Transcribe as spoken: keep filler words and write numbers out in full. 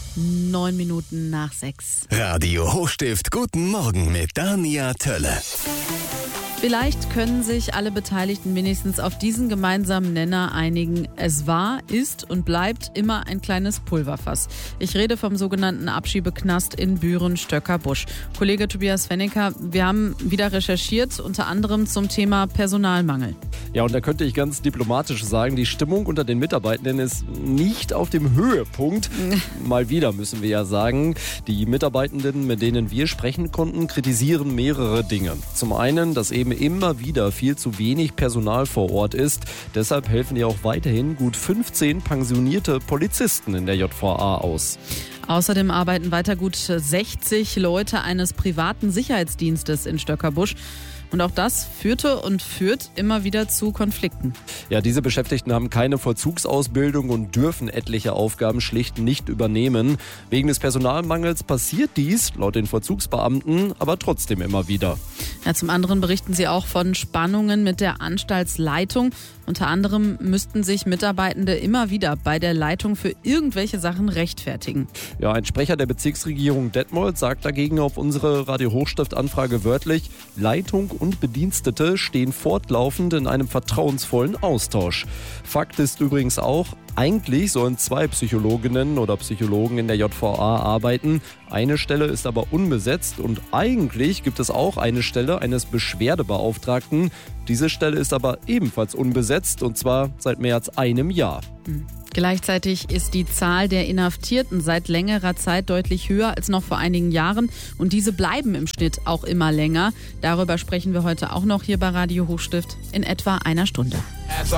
Neun Minuten nach sechs. Radio Hochstift, guten Morgen mit Dania Tölle. Vielleicht können sich alle Beteiligten wenigstens auf diesen gemeinsamen Nenner einigen. Es war, ist und bleibt immer ein kleines Pulverfass. Ich rede vom sogenannten Abschiebeknast in Büren-Stöckerbusch. Kollege Tobias Fennecker, wir haben wieder recherchiert, unter anderem zum Thema Personalmangel. Ja, und da könnte ich ganz diplomatisch sagen, die Stimmung unter den Mitarbeitenden ist nicht auf dem Höhepunkt. Mal wieder müssen wir ja sagen. Die Mitarbeitenden, mit denen wir sprechen konnten, kritisieren mehrere Dinge. Zum einen, dass eben immer wieder viel zu wenig Personal vor Ort ist. Deshalb helfen ja auch weiterhin gut fünfzehn pensionierte Polizisten in der J V A aus. Außerdem arbeiten weiter gut sechzig Leute eines privaten Sicherheitsdienstes in Stöckerbusch. Und auch das führte und führt immer wieder zu Konflikten. Ja, diese Beschäftigten haben keine Vollzugsausbildung und dürfen etliche Aufgaben schlicht nicht übernehmen. Wegen des Personalmangels passiert dies, laut den Vollzugsbeamten, aber trotzdem immer wieder. Ja, zum anderen berichten sie auch von Spannungen mit der Anstaltsleitung. Unter anderem müssten sich Mitarbeitende immer wieder bei der Leitung für irgendwelche Sachen rechtfertigen. Ja, ein Sprecher der Bezirksregierung Detmold sagt dagegen auf unsere Radio Hochstift-Anfrage wörtlich, Leitung und Bedienstete stehen fortlaufend in einem vertrauensvollen Austausch. Fakt ist übrigens auch, eigentlich sollen zwei Psychologinnen oder Psychologen in der J V A arbeiten. Eine Stelle ist aber unbesetzt und eigentlich gibt es auch eine Stelle eines Beschwerdebeauftragten. Diese Stelle ist aber ebenfalls unbesetzt und zwar seit mehr als einem Jahr. Mhm. Gleichzeitig ist die Zahl der Inhaftierten seit längerer Zeit deutlich höher als noch vor einigen Jahren und diese bleiben im Schnitt auch immer länger. Darüber sprechen wir heute auch noch hier bei Radio Hochstift in etwa einer Stunde.